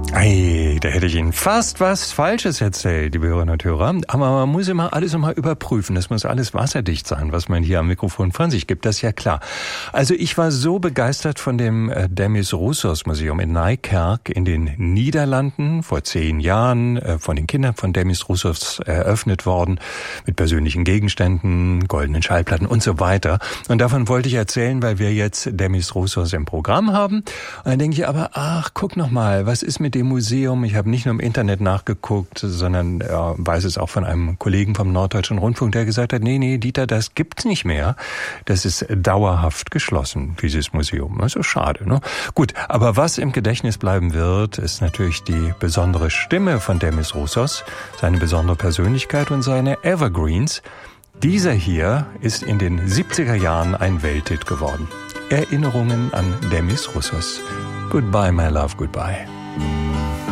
Ei, da hätte ich Ihnen fast was Falsches erzählt, liebe Hörerinnen und Hörer. Aber man muss immer alles nochmal überprüfen. Das muss alles wasserdicht sein, was man hier am Mikrofon von sich gibt. Das ist ja klar. Also ich war so begeistert von dem Demis Roussos Museum in Nijkerk in den Niederlanden vor 10 Jahren, von den Kindern von Demis Roussos eröffnet worden, mit persönlichen Gegenständen, goldenen Schallplatten und so weiter. Und davon wollte ich erzählen, weil wir jetzt Demis Roussos im Programm haben. Und dann denke ich aber, guck noch mal, was ist mit dem Museum? Ich habe nicht nur im Internet nachgeguckt, sondern weiß es auch von einem Kollegen vom Norddeutschen Rundfunk, der gesagt hat, nee, Dieter, das gibt's nicht mehr. Das ist dauerhaft geschlossen, dieses Museum. Das ist schade, ne? Gut, aber was im Gedächtnis bleiben wird, ist natürlich die besondere Stimme von Demis Roussos, seine besondere Persönlichkeit und seine Evergreens. Dieser hier ist in den 70er Jahren ein Welthit geworden. Erinnerungen an Demis Roussos. Goodbye, my love, goodbye.